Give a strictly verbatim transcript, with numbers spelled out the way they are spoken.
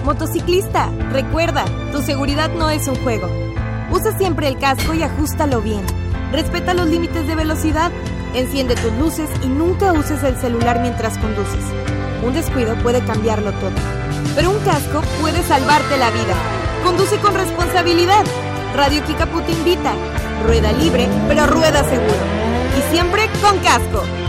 Motociclista, recuerda, tu seguridad no es un juego. Usa siempre el casco y ajústalo bien. Respeta los límites de velocidad. Enciende tus luces y nunca uses el celular mientras conduces. Un descuido puede cambiarlo todo. Pero un casco puede salvarte la vida. Conduce con responsabilidad. Radio Kickapoo te invita. Rueda libre, pero rueda seguro. Y siempre con casco.